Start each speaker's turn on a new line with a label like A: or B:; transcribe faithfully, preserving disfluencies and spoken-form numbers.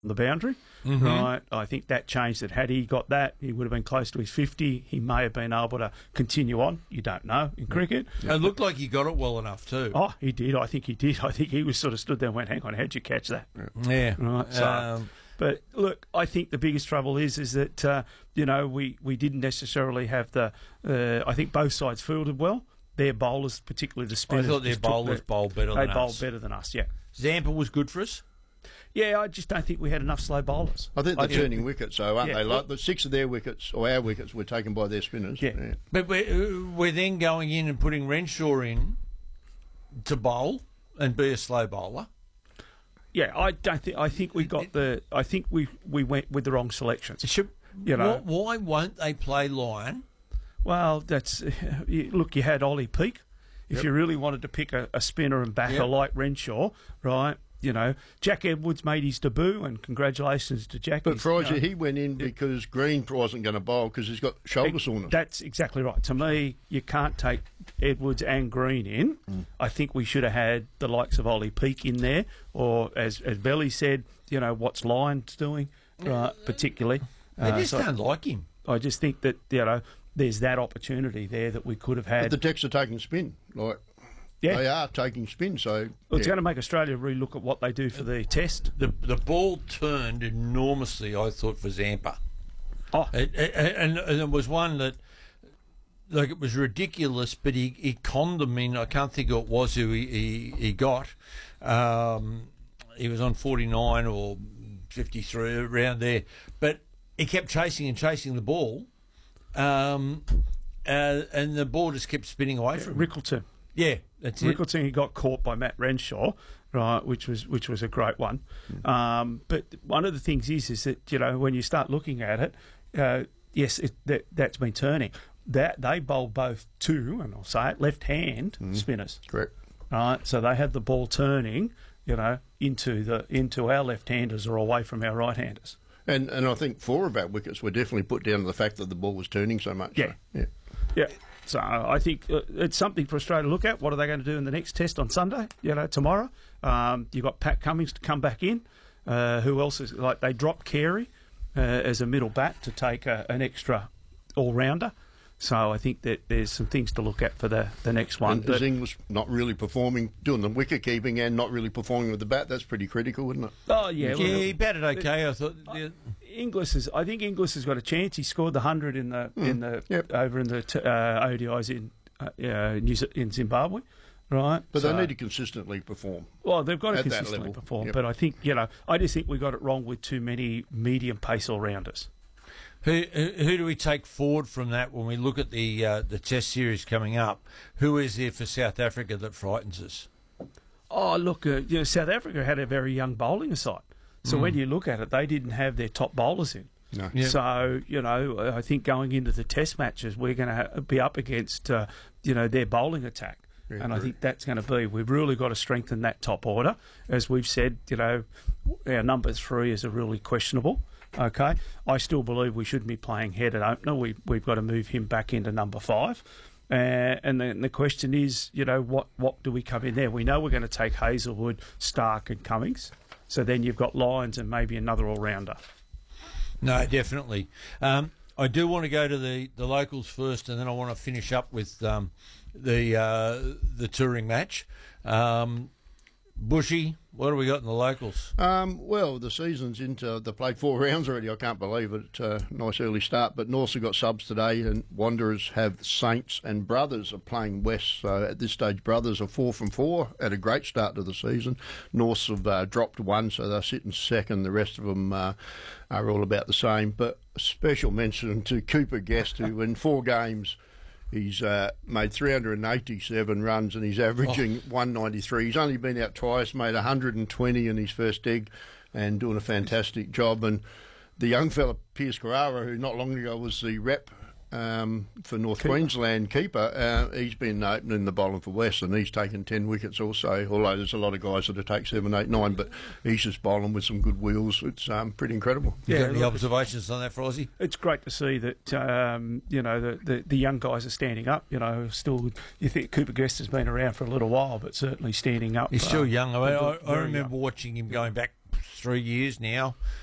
A: the boundary,
B: Mm-hmm.
A: right? I think that changed it. Had he got that, he would have been close to his fifty. He may have been able to continue on. You don't know in cricket.
B: It looked like he got it well enough too.
A: Oh, he did. I think he did. I think he was sort of stood there and went, hang on, how'd you catch that?
B: Yeah.
A: Right, so,
B: Um,
A: but look, I think the biggest trouble is is that, uh, you know, we, we didn't necessarily have the, uh, I think both sides fielded well. Their bowlers, particularly the
B: I
A: spinners.
B: thought their
A: just took
B: bowlers
A: their-
B: bowled better
A: They
B: than
A: bowled
B: us.
A: better than us, yeah.
B: Zampa was good for us.
A: Yeah, I just don't think we had enough slow bowlers.
C: I think they're
A: think-
C: turning wickets, though, aren't
A: Yeah.
C: they? Like the six of their wickets, or our wickets, were taken by their spinners.
A: Yeah.
B: But we're, we're then going in and putting Renshaw in to bowl and be a slow bowler.
A: Yeah, I don't think. I think we got the. I think we we went with the wrong selections.
B: Should,
A: You know.
B: wh- why won't they play Lyon?
A: Well, that's you, look. You had Ollie Peake. If
C: Yep.
A: you really wanted to pick a, a spinner and batter
B: Yep.
A: like Renshaw, right? You know, Jack Edwards made his debut, and congratulations to Jack.
C: But
A: He's,
C: Fraser,
A: you know,
C: he went in because Green wasn't going to bowl because he's got shoulder soreness.
A: That's exactly right. To me, you can't take Edwards and Green in.
C: Mm.
A: I think we should have had the likes of Ollie Peake in there, or as as Belly said, you know, what's Lyons doing, right? Particularly,
B: They
A: Uh,
B: just
A: so
B: don't like him.
A: I just think that you know there's that opportunity there that we could have
C: But
A: had.
C: the decks are taking spin. Like
A: yeah,
C: they are taking spin. So
A: well, it's
C: yeah.
A: going to make Australia relook at what they do for the test.
B: The the ball turned enormously, I thought, for Zampa.
A: Oh,
B: It, it, and, and there was one that, like, it was ridiculous, but he, he conned them in. I can't think who it was who he, he, he got. Um, he was on forty-nine or fifty-three, around there. But he kept chasing and chasing the ball, um, uh, and the ball just kept spinning away from him.
A: Rickleton.
B: Yeah, that's it.
A: Rickleton, he got caught by Matt Renshaw, right, which was which was a great one. Um, but one of the things is is that you know when you start looking at it, uh, yes, it, that that's been turning. That they bowl both two, and I'll say it, left-hand spinners,
C: Correct.
A: right? So they had the ball turning, you know, into the into our left-handers or away from our right-handers.
C: And and I think four of our wickets were definitely put down to the fact that the ball was turning so much.
A: Yeah.
C: So, yeah.
A: Yeah. So I think uh, it's something for Australia to look at. What are they going to do in the next test on Sunday? You know, tomorrow. Um, you've got Pat Cummins to come back in. Uh, who else is like they dropped Carey uh, as a middle bat to take a, an extra all rounder. So I think that there's some things to look at for the, the next one.
C: And is English not really performing, doing the wicket keeping and not really performing with the bat? That's pretty critical, isn't it?
A: oh yeah,
B: Yeah,
A: look,
B: he batted okay, I thought. Yeah.
A: Inglis is. I think Inglis has got a chance. He scored the hundred in the in the
C: Yep.
A: over in the t- uh, O D Is in uh, uh, New Z- in Zimbabwe, right?
C: But
A: So-
C: they need to consistently perform.
A: Well, they've got to
C: At that
A: consistently
C: level,
A: perform,
C: yep.
A: but I think you know, I just think we got it wrong with too many medium pace all rounders.
B: Who, who who do we take forward from that when we look at the uh, the Test series coming up? Who is there for South Africa that frightens us?
A: Oh, look, uh, you know, South Africa had a very young bowling side, so when you look at it, they didn't have their top bowlers in.
C: No.
B: Yeah.
A: So you know, I think going into the Test matches, we're going to ha- be up against uh, you know their bowling attack.
C: Yeah,
A: and I
C: agree.
A: think that's going to be, we've really got to strengthen that top order. As we've said, you know, our number three is a really questionable. Okay, I still believe we shouldn't be playing head at opener. We, we've got to move him back into number five. Uh, and then the question is, you know, what, what do we come in there? We know we're going to take Hazelwood, Stark and Cummings. So then you've got Lyons and maybe another all-rounder.
B: No, definitely. Um, I do want to go to the, the locals first, and then I want to finish up with um, the uh, the touring match. Um, Bushy, what have we got in the locals?
C: Um, well, the season's into, they played four rounds already. I can't believe it. Uh, nice early start. But Norths have got subs today, and Wanderers have Saints, and Brothers are playing West. So at this stage, Brothers are four from four at a great start to the season. Norths have uh, dropped one, so they're sitting second. The rest of them uh, are all about the same. But a special mention to Cooper Guest, who in four games, he's uh, made three hundred eighty-seven runs and he's averaging
B: Oh.
C: one ninety-three. He's only been out twice, made one hundred twenty in his first dig and doing a fantastic job. And the young fella, Piers Carrara, who not long ago was the rep um, for North
A: Keeper.
C: Queensland keeper, uh, he's been opening the bowling for West and he's taken ten wickets also, although there's a lot of guys that have taken seven, eight, nine, but he's just bowling with some good wheels. It's um, pretty incredible.
B: You
A: Yeah,
B: got any
A: look,
B: observations on that, Frosty?
A: It's great to see that um, you know the, the the young guys are standing up. You know, still you think Cooper Guest has been around for a little while, but certainly standing up.
B: He's
A: uh,
B: still young. I, mean, I, I
A: very
B: remember
A: young.
B: watching him going back three years now.